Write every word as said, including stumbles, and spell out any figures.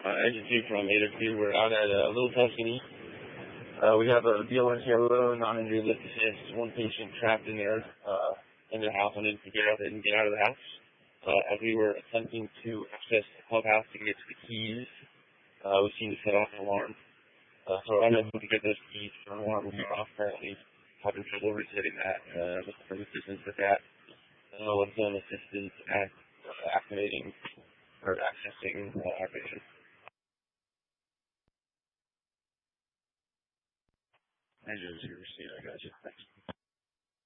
Uh, Engine two from eight oh two. We're out at uh, Little Tuscany. Uh, we have a B L S yellow, non-injured lift assist, one patient trapped in there, uh, in their house, unable to get out, didn't get out of the house. Uh, as we were attempting to access the clubhouse to get to the keys, uh, we seemed to set off an alarm. Uh, so I'm unable to get those keys for an alarm going off currently. Having trouble resetting that, uh, looking for assistance with that. Uh, with some assistance at uh, activating or accessing uh, our patient. I just received, I got you. Thanks.